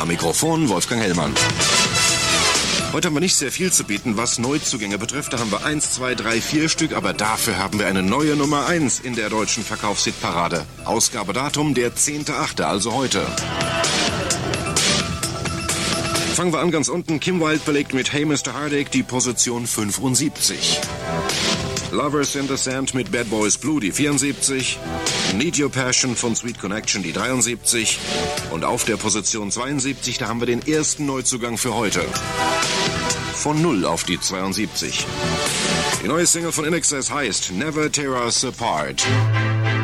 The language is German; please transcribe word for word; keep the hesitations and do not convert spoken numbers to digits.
Mikrofon Wolfgang Hellmann. Heute haben wir nicht sehr viel zu bieten, was Neuzugänge betrifft. Da haben wir eins, zwei, drei, vier Stück, aber dafür haben wir eine neue Nummer eins in der deutschen Verkaufshitparade. Ausgabedatum der zehnte achte, also heute. Fangen wir an ganz unten. Kim Wilde belegt mit Hey Mister Heartache die Position fünfundsiebzig. Lovers in the Sand mit Bad Boys Blue die vierundsiebzig. Need Your Passion von Sweet Connection die dreiundsiebzig. Und auf der Position zweiundsiebzig, da haben wir den ersten Neuzugang für heute. Von null auf die zweiundsiebzig. Die neue Single von I N X S heißt Never Tear Us Apart.